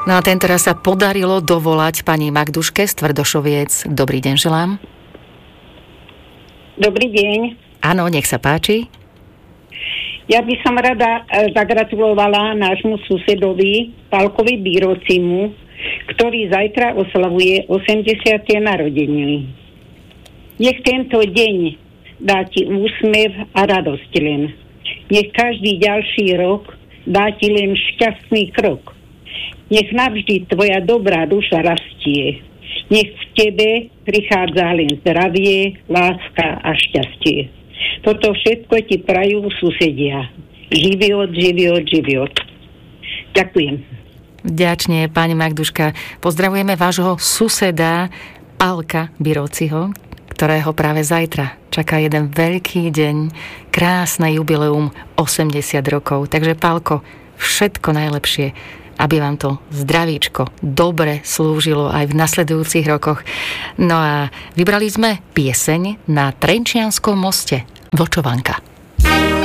No a tento raz sa podarilo dovolať pani Magduške z Tvrdošoviec. Dobrý deň želám. Dobrý deň. Áno, nech sa páči. Ja by som rada zagratulovala nášmu susedovi Pálkovi Bírocimu, ktorý zajtra oslavuje 80. narodeniny. Nech tento deň dá ti úsmev a radosť len. Nech každý ďalší rok dá ti len šťastný krok. Nech navždy tvoja dobrá duša rastie. Nech v tebe prichádza len zdravie, láska a šťastie. Toto všetko ti prajú susedia. Život, život, život. Ďakujem. Vďačne, pani Magduška. Pozdravujeme vášho suseda Pálka Bírociho, ktorého práve zajtra čaká jeden veľký deň, krásne jubileum 80 rokov. Takže Pálko, všetko najlepšie, aby vám to zdravíčko dobre slúžilo aj v nasledujúcich rokoch. No a vybrali sme pieseň Na Trenčianskom moste, Vlčovanka.